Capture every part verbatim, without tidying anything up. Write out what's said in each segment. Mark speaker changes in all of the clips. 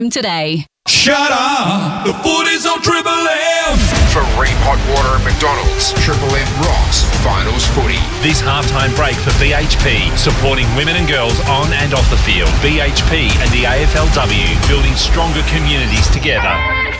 Speaker 1: Today.
Speaker 2: Shut up! The footy's on Triple M!
Speaker 3: For Ream Hot Water and McDonald's, Triple M rocks finals footy.
Speaker 4: This halftime break for B H P, supporting women and girls on and off the field. B H P and the A F L W, building stronger communities together.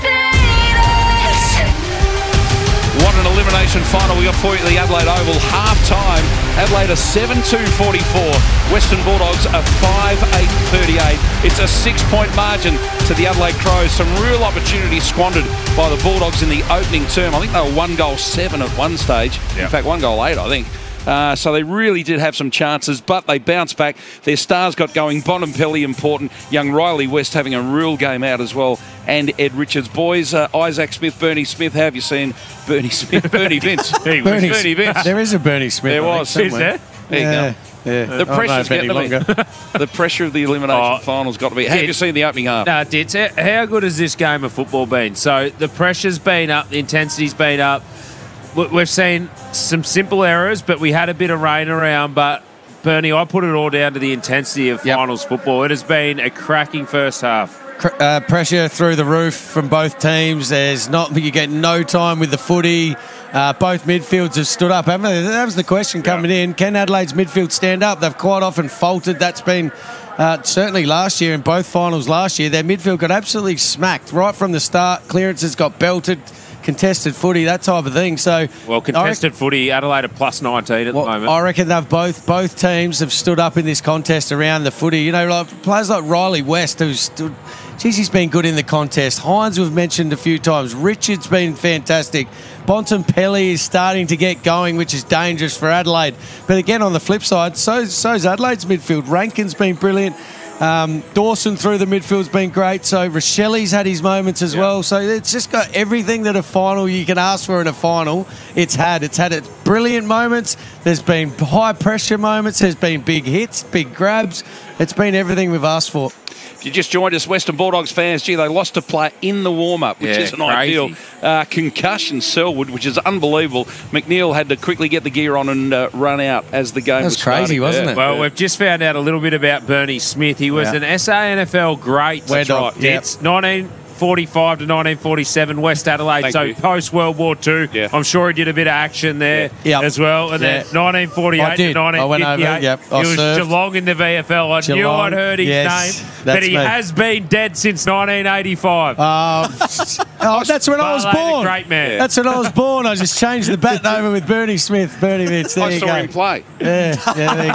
Speaker 5: What an elimination final we got for you at the Adelaide Oval. Half-time, Adelaide a seven two forty-four. Western Bulldogs a five eight thirty-eight. It's a six-point margin to the Adelaide Crows. Some real opportunities squandered by the Bulldogs in the opening term. I think they were one goal seven at one stage. Yep. In fact, one goal eight, I think. Uh, so they really did have some chances, but they bounced back. Their stars got going. Bontempelli important. Young Riley West having a real game out as well. And Ed Richards. Boys, uh, Isaac Smith, Bernie Smith. How have you seen Bernie Smith? Bernie Vince.
Speaker 6: Bernie,
Speaker 5: Bernie Vince.
Speaker 6: There is a Bernie Smith.
Speaker 5: There was.
Speaker 6: Is
Speaker 5: there? There you
Speaker 6: yeah.
Speaker 5: go.
Speaker 6: Yeah.
Speaker 5: The pressure's getting to me. The pressure of the elimination oh, finals got to be. How have you seen the opening half?
Speaker 7: No, Dits, how good has this game of football been? So the pressure's been up, the intensity's been up. We've seen some simple errors, but we had a bit of rain around. But, Bernie, I put it all down to the intensity of yep. finals football. It has been a cracking first half.
Speaker 6: Uh, pressure through the roof from both teams. There's not you get no time with the footy. Uh, both midfields have stood up, haven't they? That was the question coming yeah. in. Can Adelaide's midfield stand up? They've quite often faltered. That's been uh, certainly last year in both finals last year. Their midfield got absolutely smacked right from the start. Clearances got belted. Contested footy, that type of thing. So,
Speaker 7: well, contested reckon, footy, Adelaide are plus nineteen at
Speaker 6: well,
Speaker 7: the moment.
Speaker 6: I reckon they've both both teams have stood up in this contest around the footy. You know, like players like Riley West, who's stood. Geez, he's been good in the contest. Hines, we've mentioned a few times. Richard's been fantastic. Bontempelli is starting to get going, which is dangerous for Adelaide. But again, on the flip side, so so's Adelaide's midfield. Rankin's been brilliant. Um, Dawson through the midfield's been great. So Rochelli's had his moments as yeah. well. So it's just got everything that a final you can ask for in a final. It's had. It's had its brilliant moments. There's been high pressure moments. There's been big hits, big grabs. It's been everything we've asked for.
Speaker 5: If you just joined us, Western Bulldogs fans, gee, they lost a player in the warm-up, which
Speaker 7: yeah,
Speaker 5: isn't
Speaker 7: crazy.
Speaker 5: ideal. Uh, concussion, Selwood, which is unbelievable. McNeil had to quickly get the gear on and uh, run out as the game
Speaker 6: that was,
Speaker 5: was
Speaker 6: crazy,
Speaker 5: starting.
Speaker 6: wasn't
Speaker 5: yeah.
Speaker 6: it?
Speaker 7: Well,
Speaker 6: yeah.
Speaker 7: we've just found out a little bit about Bernie Smith. He was yeah. an S A N F L great.
Speaker 6: That's right.
Speaker 7: Yep. nineteen forty-five to nineteen forty-seven, West Adelaide.
Speaker 5: Thank
Speaker 7: so
Speaker 5: you.
Speaker 7: post-World War Two,
Speaker 5: yeah.
Speaker 7: I'm sure he did a bit of action there
Speaker 6: yeah. yep.
Speaker 7: as well. And
Speaker 6: yeah.
Speaker 7: then nineteen forty-eight to nineteen fifty-eight,
Speaker 6: yep.
Speaker 7: he was
Speaker 6: served.
Speaker 7: Geelong in the V F L. I
Speaker 6: Geelong.
Speaker 7: knew I'd heard his
Speaker 6: yes.
Speaker 7: name,
Speaker 6: That's
Speaker 7: but he
Speaker 6: me.
Speaker 7: has been dead since nineteen eighty-five.
Speaker 6: Uh, oh, that's when I was born.
Speaker 7: Great man.
Speaker 6: That's when I was born. I just changed the bat over with Bernie Smith. Bernie Vince. There
Speaker 5: I
Speaker 6: you
Speaker 5: saw
Speaker 6: go.
Speaker 5: him play.
Speaker 6: Yeah, yeah, there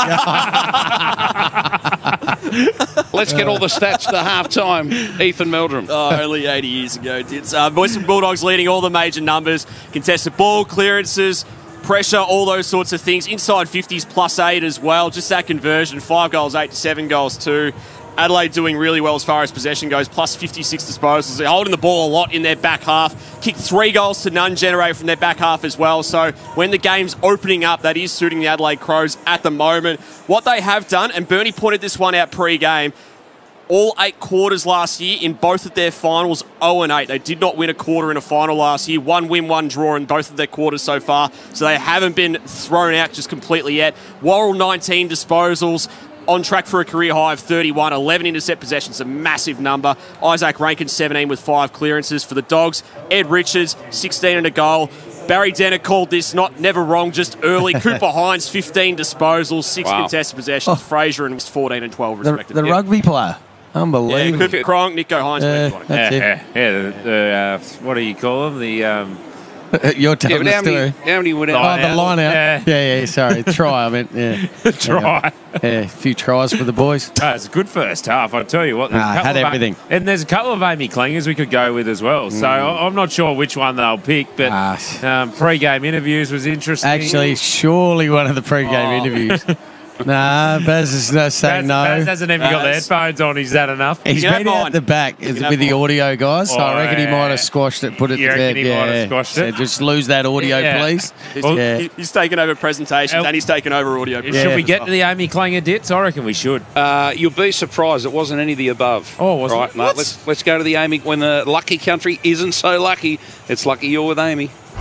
Speaker 6: you go.
Speaker 5: Let's get all the stats to half-time. Ethan Meldrum.
Speaker 8: Oh, only eighty years ago, did. Uh, Western Bulldogs leading all the major numbers. Contested ball, clearances, pressure, all those sorts of things. Inside fifties plus eight as well. Just that conversion. Five goals, eight to seven goals, two. Adelaide doing really well as far as possession goes, plus fifty-six disposals. They're holding the ball a lot in their back half. Kicked three goals to none generated from their back half as well. So when the game's opening up, that is suiting the Adelaide Crows at the moment. What they have done, and Bernie pointed this one out pre-game, all eight quarters last year in both of their finals, oh and eight. They did not win a quarter in a final last year. One win, one draw in both of their quarters so far. So they haven't been thrown out just completely yet. Worrell, nineteen disposals. On track for a career high of thirty-one, eleven intercept possessions, a massive number. Isaac Rankin, seventeen with five clearances for the Dogs. Ed Richards, sixteen and a goal. Barry Denner called this not never wrong, just early. Cooper Hines, fifteen disposals, six wow. contested possessions. Oh. Fraser and fourteen and twelve respectively.
Speaker 6: The, the rugby player. Unbelievable.
Speaker 8: Yeah, Cooper Cronk, Nico Hines.
Speaker 6: Uh,
Speaker 8: that's
Speaker 7: yeah, yeah, yeah, the, the, uh, what do you call them? The... Um,
Speaker 6: You're telling
Speaker 5: yeah,
Speaker 6: the
Speaker 5: how, many,
Speaker 6: story.
Speaker 5: how many would
Speaker 6: Oh,
Speaker 5: out?
Speaker 6: the line out.
Speaker 7: Yeah.
Speaker 6: yeah, yeah, sorry. Try, I meant, yeah.
Speaker 7: Try.
Speaker 6: Yeah, a few tries for the boys.
Speaker 7: Oh, it's a good first half, I tell you what.
Speaker 6: Nah, had everything.
Speaker 7: Of, and there's a couple of Amy Klingers we could go with as well. So mm. I'm not sure which one they'll pick, but ah. um, pre-game interviews was interesting.
Speaker 6: Actually, surely one of the pre-game
Speaker 7: oh.
Speaker 6: interviews. Nah, Baz is no saying
Speaker 7: Baz,
Speaker 6: no.
Speaker 7: Baz hasn't even got the headphones on. Is that enough?
Speaker 6: He's been out the back with the audio guys, so
Speaker 7: oh,
Speaker 6: I reckon
Speaker 7: yeah.
Speaker 6: he might have squashed it, put it
Speaker 7: you
Speaker 6: to bed.
Speaker 7: He
Speaker 6: yeah,
Speaker 7: might have squashed
Speaker 6: so
Speaker 7: it.
Speaker 6: just lose that audio,
Speaker 7: yeah.
Speaker 6: please.
Speaker 8: He's,
Speaker 6: well, yeah.
Speaker 8: he's taken over presentations uh, and he's taken over audio.
Speaker 7: Should
Speaker 6: yeah.
Speaker 7: we get to the Amy Klinger Dits? I reckon we should.
Speaker 5: Uh, you'll be surprised it wasn't any of the above.
Speaker 7: Oh, wasn't
Speaker 5: right,
Speaker 7: it?
Speaker 5: No, let's, let's go to the Amy. When the lucky country isn't so lucky, it's lucky you're with Amy.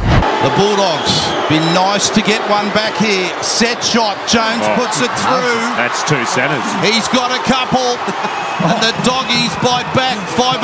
Speaker 1: The Bulldogs be nice to get one back here. Set shot. Jones
Speaker 7: Oh.
Speaker 1: puts it through.
Speaker 7: That's two centres.
Speaker 1: He's got a couple. And the Doggies bite back. Five